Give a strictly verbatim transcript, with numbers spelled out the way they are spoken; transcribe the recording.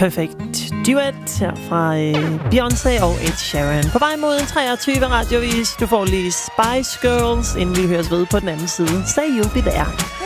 Perfect duet her fra øh, Beyoncé og Ed Sheeran. På vej mod en treogtyve radiovis. Du får lige Spice Girls, inden vi høres ved på den anden side. Say you'll be there.